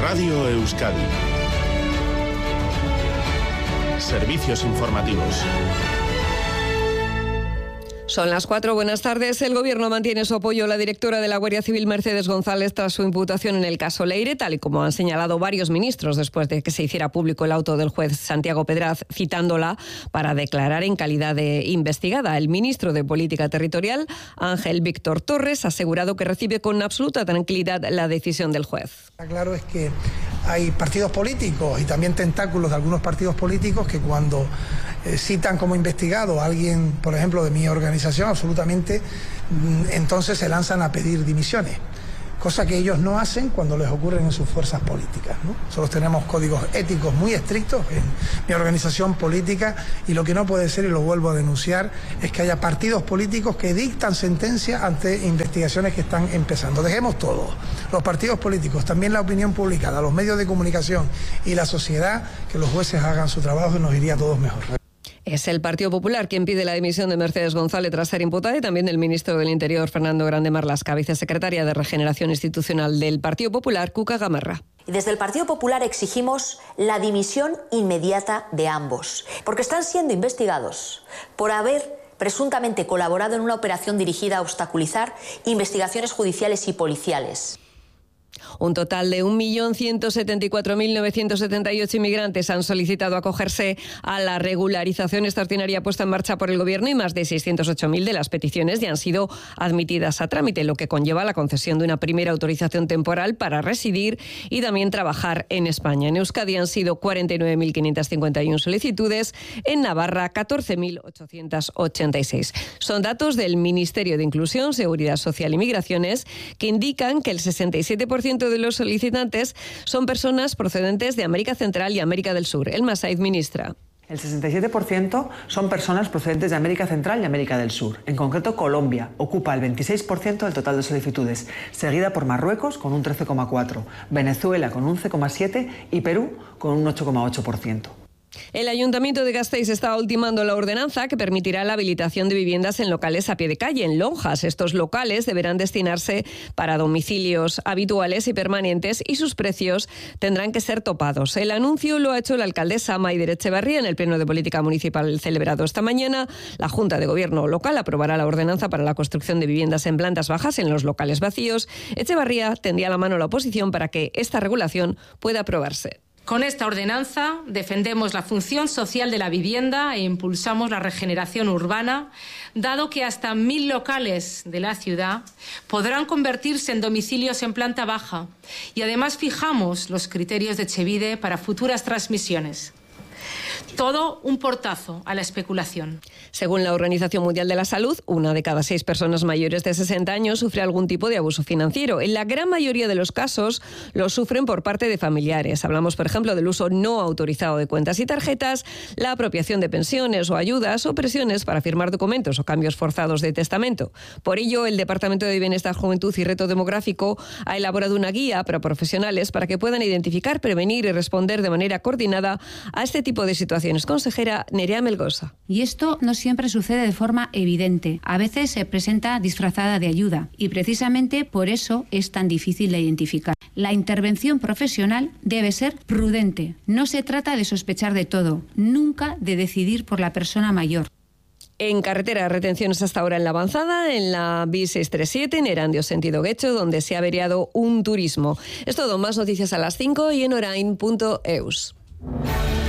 Radio Euskadi. Servicios informativos. Son las 4, buenas tardes. El Gobierno mantiene su apoyo a la directora de la Guardia Civil, Mercedes González, tras su imputación en el caso Leire, tal y como han señalado varios ministros después de que se hiciera público el auto del juez Santiago Pedraz, citándola para declarar en calidad de investigada. El ministro de Política Territorial, Ángel Víctor Torres, ha asegurado que recibe con absoluta tranquilidad la decisión del juez. Claro es que hay partidos políticos y también tentáculos de algunos partidos políticos que cuando citan como investigado a alguien, por ejemplo, de mi organización, absolutamente, entonces se lanzan a pedir dimisiones, cosa que ellos no hacen cuando les ocurren en sus fuerzas políticas, ¿no? Nosotros tenemos códigos éticos muy estrictos en mi organización política y lo que no puede ser, y lo vuelvo a denunciar, es que haya partidos políticos que dictan sentencia ante investigaciones que están empezando. Dejemos todo, los partidos políticos, también la opinión pública, los medios de comunicación y la sociedad, que los jueces hagan su trabajo y nos iría a todos mejor. Es el Partido Popular quien pide la dimisión de Mercedes González tras ser imputada y también del ministro del Interior, Fernando Grande Marlaska, vicesecretaria de Regeneración Institucional del Partido Popular, Cuca Gamarra. Y desde el Partido Popular exigimos la dimisión inmediata de ambos, porque están siendo investigados por haber presuntamente colaborado en una operación dirigida a obstaculizar investigaciones judiciales y policiales. Un total de 1.174.978 inmigrantes han solicitado acogerse a la regularización extraordinaria puesta en marcha por el Gobierno y más de 608.000 de las peticiones ya han sido admitidas a trámite, lo que conlleva la concesión de una primera autorización temporal para residir y también trabajar en España. En Euskadi han sido 49.551 solicitudes, en Navarra 14.886. Son datos del Ministerio de Inclusión, Seguridad Social y Migraciones que indican que el 67% de los solicitantes son personas procedentes de América Central y América del Sur. Elma Said, ministra. El 67% son personas procedentes de América Central y América del Sur. En concreto, Colombia ocupa el 26% del total de solicitudes, seguida por Marruecos con un 13,4%, Venezuela con un 11,7% y Perú con un 8,8%. El Ayuntamiento de Gasteiz está ultimando la ordenanza que permitirá la habilitación de viviendas en locales a pie de calle, en lonjas. Estos locales deberán destinarse para domicilios habituales y permanentes y sus precios tendrán que ser topados. El anuncio lo ha hecho la alcaldesa Maider Etxebarria en el Pleno de Política Municipal celebrado esta mañana. La Junta de Gobierno local aprobará la ordenanza para la construcción de viviendas en plantas bajas en los locales vacíos. Etxebarria tendía la mano a la oposición para que esta regulación pueda aprobarse. Con esta ordenanza defendemos la función social de la vivienda e impulsamos la regeneración urbana, dado que hasta 1.000 locales de la ciudad podrán convertirse en domicilios en planta baja y además fijamos los criterios de Etxebide para futuras transmisiones. Todo un portazo a la especulación. Según la Organización Mundial de la Salud, 1 de cada 6 personas mayores de 60 años sufre algún tipo de abuso financiero. En la gran mayoría de los casos lo sufren por parte de familiares. Hablamos, por ejemplo, del uso no autorizado de cuentas y tarjetas, la apropiación de pensiones o ayudas o presiones para firmar documentos o cambios forzados de testamento. Por ello, el Departamento de Bienestar, Juventud y Reto Demográfico ha elaborado una guía para profesionales para que puedan identificar, prevenir y responder de manera coordinada a este tipo de situaciones. Consejera Nerea Melgosa. Y esto no siempre sucede de forma evidente. A veces se presenta disfrazada de ayuda y precisamente por eso es tan difícil de identificar. La intervención profesional debe ser prudente. No se trata de sospechar de todo, nunca de decidir por la persona mayor. En carretera, retenciones hasta ahora en la avanzada, en la B637, en Erandio sentido Guecho, donde se ha averiado un turismo. Es todo, más noticias a las 5 y en orain.eus.